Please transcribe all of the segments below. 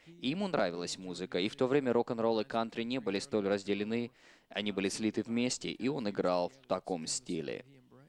И ему нравилась музыка. И в то время рок-н-ролл и кантри не были столь разделены, они были слиты вместе, и он играл в таком стиле.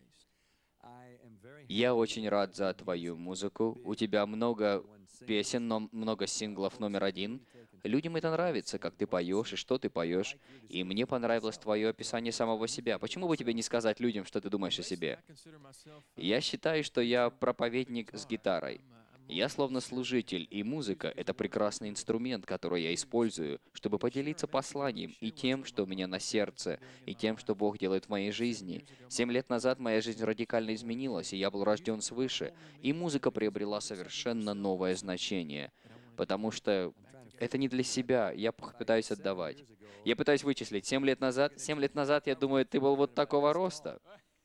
Я очень рад за твою музыку. У тебя много песен, но много синглов номер один. Людям это нравится, как ты поешь и что ты поешь. И мне понравилось твое описание самого себя. Почему бы тебе не сказать людям, что ты думаешь о себе? Я считаю, что я проповедник с гитарой. Я словно служитель, и музыка — это прекрасный инструмент, который я использую, чтобы поделиться посланием и тем, что у меня на сердце, и тем, что Бог делает в моей жизни. 7 лет назад моя жизнь радикально изменилась, и я был рожден свыше, и музыка приобрела совершенно новое значение, потому что это не для себя, я пытаюсь отдавать. Я пытаюсь вычислить, 7 лет назад, я думаю, ты был вот такого роста.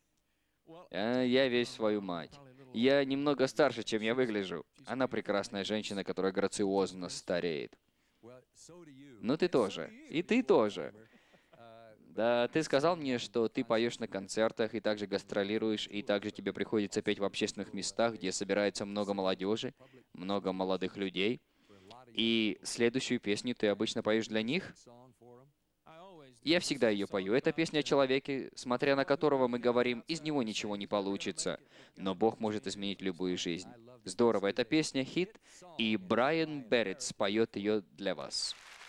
Я весь свою мать. Я немного старше, чем я выгляжу. Она прекрасная женщина, которая грациозно стареет. Ну ты тоже. И ты тоже. Да, ты сказал мне, что ты поешь на концертах и также гастролируешь, и также тебе приходится петь в общественных местах, где собирается много молодежи, много молодых людей. И следующую песню ты обычно поешь для них? Я всегда ее пою. Это песня о человеке, смотря на которого мы говорим, из него ничего не получится. Но Бог может изменить любую жизнь. Здорово, эта песня хит, и Брайан Берретс поет ее для вас.